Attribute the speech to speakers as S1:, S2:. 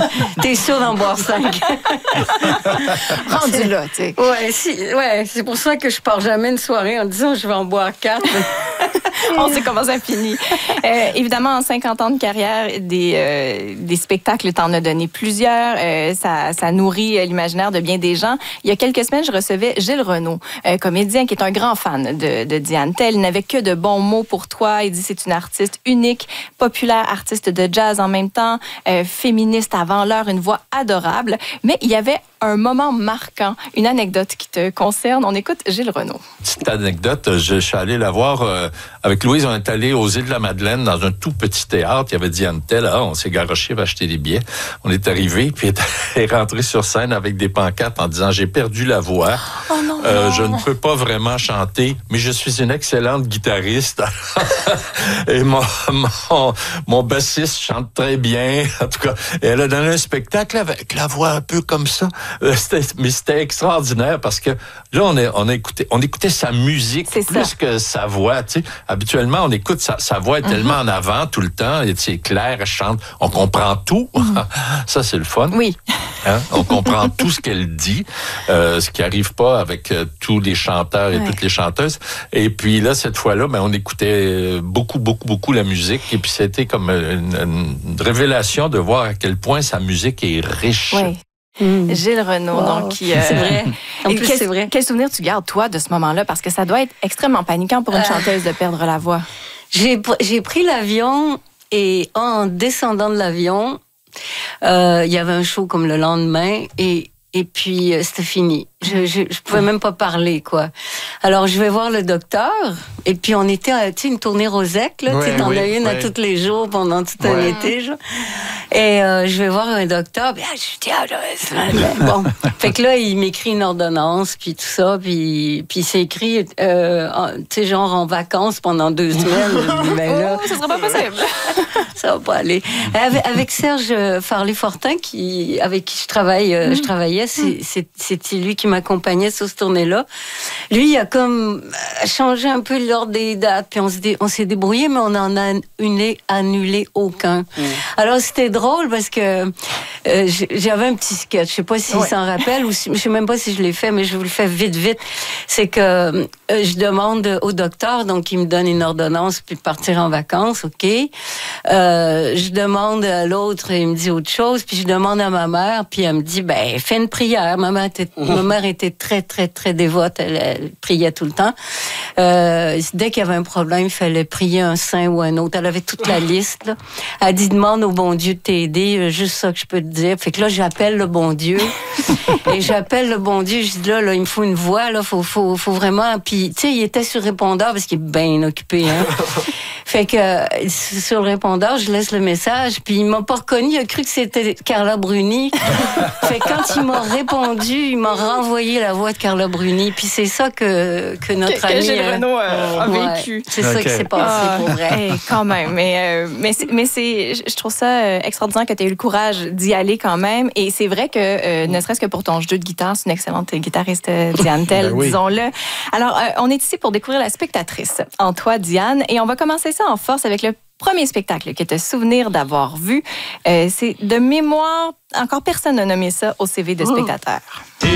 S1: T'es sûr d'en boire 5.
S2: Rendu là, tu sais.
S1: Ouais, c'est pour ça que je pars jamais une soirée en disant je vais en boire 4.
S2: On sait comment ça finit. Évidemment, en 50 ans de carrière, des spectacles, t'en as donné plusieurs. Ça nourrit l'imaginaire de bien des gens. Il y a quelques semaines, je recevais Gilles Renaud, comédien qui est un grand fan de Diane Tell. Il n'avait que de bons mots pour toi. Il dit c'est une artiste unique, populaire, artiste de jazz en même temps, féministe avant l'heure, une voix adorable. Mais il y avait un moment marquant, une anecdote qui te concerne. On écoute Gilles Renaud.
S3: Petite anecdote, je suis allé la voir avec Louise. On est allé aux Îles-de-la-Madeleine dans un tout petit théâtre. Il y avait Diane Tell. On s'est garoché, va acheter des billets. On est arrivé, puis elle est rentrée sur scène avec des pancartes en disant « J'ai perdu la voix.
S2: Oh non,
S3: je ne peux pas vraiment chanter, mais je suis une excellente guitariste. » Et mon bassiste chante très bien. En tout cas, et elle a donné un spectacle avec la voix un peu comme ça. Mais c'était extraordinaire parce que là, on écoutait sa musique plus que sa voix. Tu sais. Habituellement, on écoute sa voix est tellement en avant tout le temps. C'est clair, elle chante. On comprend tout. Ça, c'est le fun.
S2: Oui.
S3: Hein? On comprend tout ce qu'elle dit, ce qui n'arrive pas avec tous les chanteurs et toutes les chanteuses. Et puis là, cette fois-là, on écoutait beaucoup la musique. Et puis, c'était comme une révélation de voir à quel point sa musique est riche.
S2: Oui. Gilles Renaud, donc
S1: c'est vrai. En plus, c'est vrai.
S2: Quel souvenir tu gardes, toi, de ce moment-là? Parce que ça doit être extrêmement paniquant pour une chanteuse de perdre la voix.
S1: J'ai pris l'avion et en descendant de l'avion, il y avait un show comme le lendemain et puis c'était fini. Je pouvais même pas parler, quoi. Alors, je vais voir le docteur. Et puis, on était à une tournée Rosec, là. T'en as une à tous les jours pendant tout un été, genre. Et je vais voir un docteur. Puis, je dis, bon. Fait que là, il m'écrit une ordonnance, puis tout ça. Puis c'est écrit, tu sais, genre en vacances pendant 2 semaines. Je dis, ben là,
S2: ça sera pas possible.
S1: Ça va pas aller. Avec Serge Farley-Fortin, avec qui je travaillais, c'était lui qui m'accompagnait sur cette tournée-là. Lui, il a comme changé un peu l'ordre des dates, puis on s'est débrouillé, mais on en a annulé aucun. Alors, c'était drôle parce que j'avais un petit sketch. Je sais pas s'il s'en rappelle, ou je sais même pas si je l'ai fait, mais je vous le fais vite. C'est que je demande au docteur, donc il me donne une ordonnance, puis de partir en vacances, OK. Je demande à l'autre, il me dit autre chose, puis je demande à ma mère, puis elle me dit, ben, fais une prière. Ma mère était très, très, très dévote. Elle priait tout le temps. Dès qu'il y avait un problème, il fallait prier un saint ou un autre. Elle avait toute la liste, là. Elle dit, demande au bon Dieu de t'aider. Juste ça que je peux te dire. Fait que là, j'appelle le bon Dieu. Et j'appelle le bon Dieu. Je dis, là, il me faut une voix, là. Faut vraiment... Puis, tu sais, il était sur répondeur parce qu'il est bien occupé, hein. Fait que sur le répondeur, je laisse le message, puis il m'a pas reconnu, il a cru que c'était Carla Bruni. Fait que quand il m'a répondu, il m'a renvoyé la voix de Carla Bruni, puis c'est ça que notre ami
S2: Gilles Renaud a vécu.
S1: C'est ça qui s'est passé pour vrai.
S2: Quand même, mais je trouve ça extraordinaire que tu aies eu le courage d'y aller quand même, et c'est vrai que ne serait-ce que pour ton jeu de guitare, c'est une excellente guitariste, Diane Tell, disons-le. Alors, on est ici pour découvrir la spectatrice en toi, Diane, et on va commencer ça en force avec le premier spectacle que tu as souvenir d'avoir vu. C'est de mémoire, encore personne n'a nommé ça au CV de spectateur.